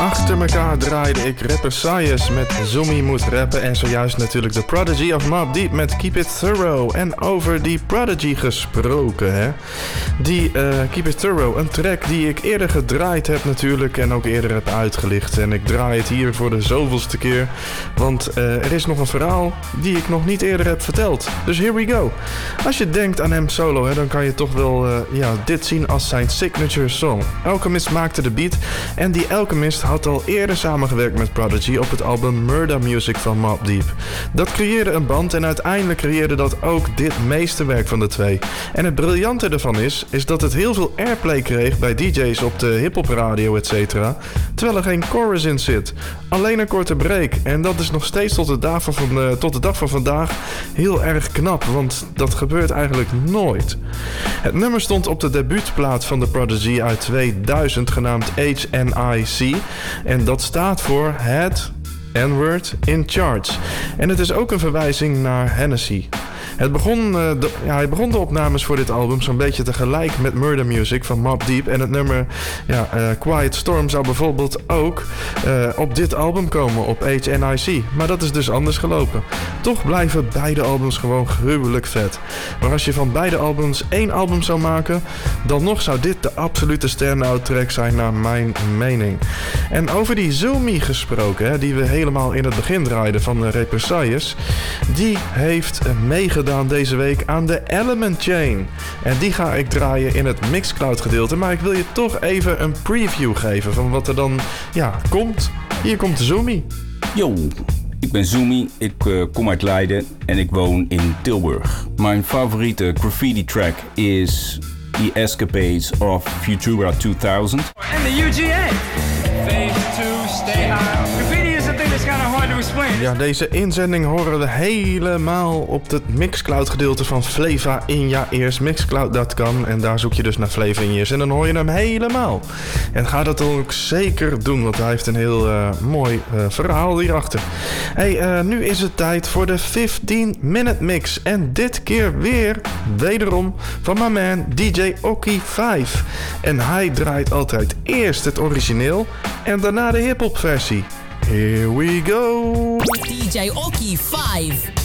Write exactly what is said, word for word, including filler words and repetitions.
Achter elkaar draaide ik Represalius met Zoomy moet rappen en zojuist natuurlijk The Prodigy of Mobb Deep met Keep It Thorough. En over die Prodigy gesproken, hè. Die uh, Keep It Thorough, een track die ik eerder gedraaid heb natuurlijk en ook eerder heb uitgelicht. En ik draai het hier voor de zoveelste keer, want uh, er is nog een verhaal die ik nog niet eerder heb verteld. Dus here we go. Als je denkt aan hem solo, hè, dan kan je toch wel uh, ja, dit zien als zijn signature song. Alchemist maakte de beat en die Alchemist had al eerder samengewerkt met Prodigy op het album Murder Music van Mobb Deep. Dat creëerde een band en uiteindelijk creëerde dat ook dit meesterwerk van de twee. En het briljante ervan is, is dat het heel veel airplay kreeg bij D J's op de hip-hop radio, et cetera. Terwijl er geen chorus in zit. Alleen een korte break. En dat is nog steeds tot de dag van, van, uh, tot de dag van vandaag heel erg knap, want dat gebeurt eigenlijk nooit. Het nummer stond op de debuutplaat van de Prodigy uit tweeduizend, genaamd H N I C. En dat staat voor Head N-word in Charge. En het is ook een verwijzing naar Hennessy. Het begon, uh, de, ja, hij begon de opnames voor dit album zo'n beetje tegelijk met Murder Music van Mobb Deep. En het nummer ja, uh, Quiet Storm zou bijvoorbeeld ook uh, op dit album komen, op H N I C. Maar dat is dus anders gelopen. Toch blijven beide albums gewoon gruwelijk vet. Maar als je van beide albums één album zou maken, dan nog zou dit de absolute stand-out track zijn naar mijn mening. En over die Zoomy gesproken, hè, die we helemaal in het begin draaiden van de Represalius, die heeft meegedaan deze week aan de Element Chain. En die ga ik draaien in het Mixcloud gedeelte. Maar ik wil je toch even een preview geven van wat er dan ja, komt. Hier komt Zoomy. Yo, ik ben Zoomy, ik uh, kom uit Leiden en ik woon in Tilburg. Mijn favoriete graffiti track is The Escapades of Futura tweeduizend. And the U G A. Phase two, stay high. Graffiti is a thing that's kind of hard to explain. Ja, deze inzending horen we helemaal op het Mixcloud gedeelte van Flava in ja eerst, mixcloud dot com. En daar zoek je dus naar Flava in Years en dan hoor je hem helemaal. En ga dat ook zeker doen, want hij heeft een heel uh, mooi uh, verhaal hierachter. Hey, uh, nu is het tijd voor de fifteen minute mix. En dit keer weer, wederom, van mijn man D J Oki vijf. En hij draait altijd eerst het origineel en daarna de hip-hop versie. Here we go! D J Oki vijf.